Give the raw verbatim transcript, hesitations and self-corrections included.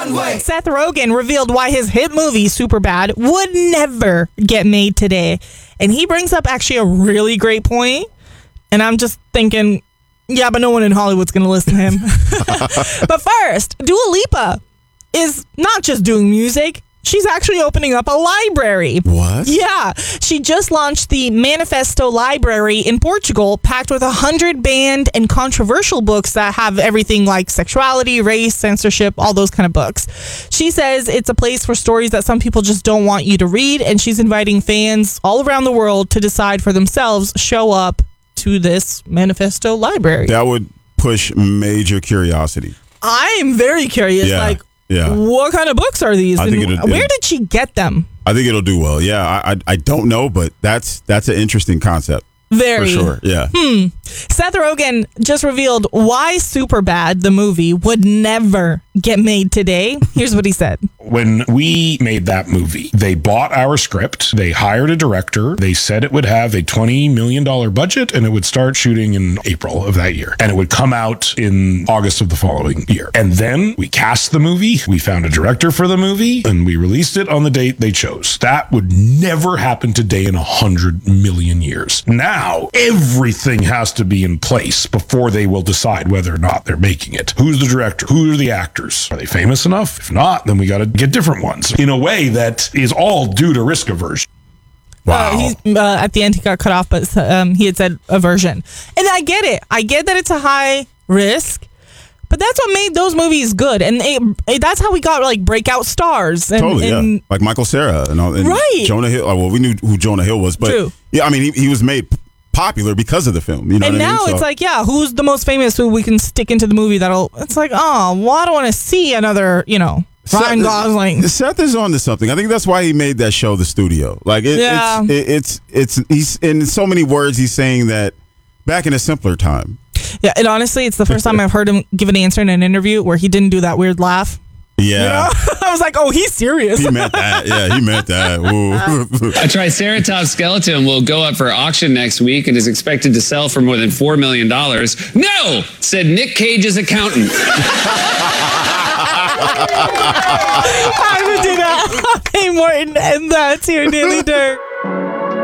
Runway. Seth Rogen revealed why his hit movie, Superbad, would never get made today. And he brings up actually a really great point. And I'm just thinking, yeah, but no one in Hollywood's going to listen to him. But first, Dua Lipa is not just doing music. She's actually opening up a library. What? Yeah. She just launched the Manifesto Library in Portugal, packed with one hundred banned and controversial books that have everything like sexuality, race, censorship, all those kind of books. She says it's a place for stories that some people just don't want you to read, and she's inviting fans all around the world to decide for themselves, show up to this Manifesto Library. That would push major curiosity. I'm very curious. Yeah. Like, Yeah. what kind of books are these? I And think it'll- where it'll- did she get them? I think it'll do well. Yeah, I I, I don't know, but that's that's an interesting concept. Very. For sure, yeah. Hmm. Seth Rogen just revealed why Superbad, the movie, would never get made today. Here's what he said. When we made that movie, they bought our script, they hired a director, they said it would have a twenty million dollars budget and it would start shooting in April of that year. And it would come out in August of the following year. And then we cast the movie, we found a director for the movie, and we released it on the date they chose. That would never happen today in a hundred million years. Now, everything has to be in place before they will decide whether or not they're making it. Who's the director? Who are the actors? Are they famous enough? If not, then we got to get different ones in a way that is all due to risk aversion. Wow. Uh, he's, uh, at the end, he got cut off, but um, he had said aversion. And I get it. I get that it's a high risk, but that's what made those movies good. And it, it, that's how we got like breakout stars. And, Totally, and, yeah. Like Michael Cera and, all, and Right. Jonah Hill. Well, we knew who Jonah Hill was, but True. yeah, I mean, he, he was made popular because of the film. You know And what I mean? now So- it's like, yeah, who's the most famous who we can stick into the movie that'll, it's like, oh, well, I don't want to see another, you know, Ryan Seth- Gosling. Seth is on to something. I think that's why he made that show, The Studio. Like it, Yeah. it's, it, it's it's he's in so many words. He's saying that back in a simpler time. Yeah, and honestly, it's the first time I've heard him give an answer in an interview where he didn't do that weird laugh. Yeah, You know? I was like, oh, he's serious. he meant that. Yeah, he meant that. Ooh. A Triceratops skeleton will go up for auction next week and is expected to sell for more than four million dollars. No, said Nick Cage's accountant. I would do that. Hey, Morton, and that's your Daily Dirt.